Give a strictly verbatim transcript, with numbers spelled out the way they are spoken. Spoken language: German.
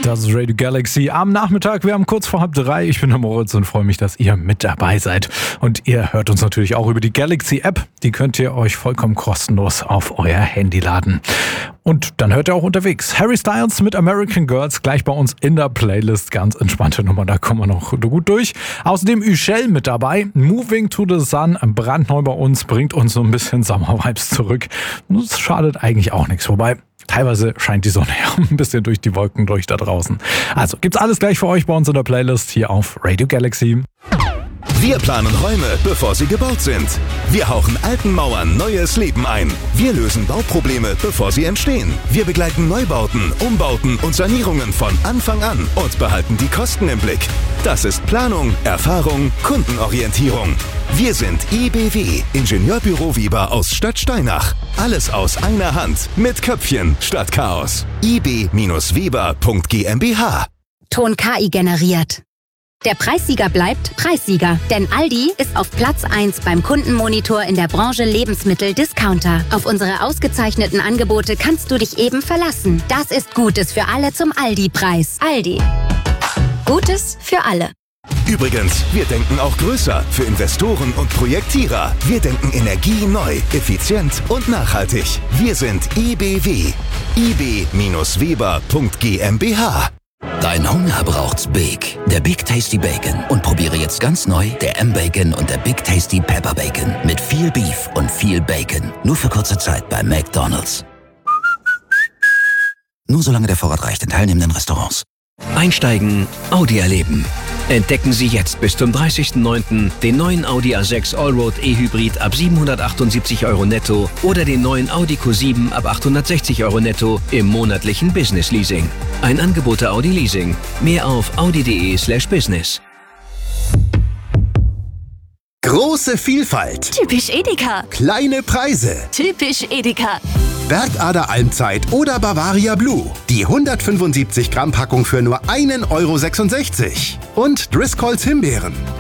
Das ist Radio Galaxy am Nachmittag. Wir haben kurz vor halb drei. Ich bin der Moritz und freue mich, dass ihr mit dabei seid. Und ihr hört uns natürlich auch über die Galaxy-App. Die könnt ihr euch vollkommen kostenlos auf euer Handy laden. Und dann hört ihr auch unterwegs Harry Styles mit American Girls gleich bei uns in der Playlist. Ganz entspannte Nummer, da kommen wir noch gut durch. Außerdem Üschel mit dabei. Moving to the Sun, brandneu bei uns, bringt uns so ein bisschen Sommer-Vibes zurück. Das schadet eigentlich auch nichts. Wobei, teilweise scheint die Sonne ja ein bisschen durch die Wolken durch da draußen. Also gibt's alles gleich für euch bei uns in der Playlist hier auf Radio Galaxy. Wir planen Räume, bevor sie gebaut sind. Wir hauchen alten Mauern neues Leben ein. Wir lösen Bauprobleme, bevor sie entstehen. Wir begleiten Neubauten, Umbauten und Sanierungen von Anfang an und behalten die Kosten im Blick. Das ist Planung, Erfahrung, Kundenorientierung. Wir sind I B W, Ingenieurbüro Weber aus Stadtsteinach. Alles aus einer Hand, mit Köpfchen statt Chaos. i b Weber punkt g m b h. Ton K I generiert. Der Preissieger bleibt Preissieger, denn Aldi ist auf Platz eins beim Kundenmonitor in der Branche Lebensmittel-Discounter. Auf unsere ausgezeichneten Angebote kannst du dich eben verlassen. Das ist Gutes für alle zum Aldi-Preis. Aldi. Gutes für alle. Übrigens, wir denken auch größer für Investoren und Projektierer. Wir denken Energie neu, effizient und nachhaltig. Wir sind I B W. i b Weber punkt g m b h. Dein Hunger braucht's Big. Der Big Tasty Bacon. Und probiere jetzt ganz neu der M-Bacon und der Big Tasty Pepper Bacon. Mit viel Beef und viel Bacon. Nur für kurze Zeit bei McDonald's. Nur solange der Vorrat reicht in teilnehmenden Restaurants. Einsteigen, Audi erleben. Entdecken Sie jetzt bis zum dreißigsten neunten den neuen Audi A sechs Allroad E-Hybrid ab siebenhundertachtundsiebzig Euro netto oder den neuen Audi Q sieben ab achthundertsechzig Euro netto im monatlichen Business Leasing. Ein Angebot der Audi Leasing. Mehr auf audi.de slash business. Große Vielfalt. Typisch Edeka. Kleine Preise. Typisch Edeka. Bergader Almzeit oder Bavaria Blue. Die hundertfünfundsiebzig Gramm Packung für nur einen Euro sechsundsechzig. Und Driscolls Himbeeren.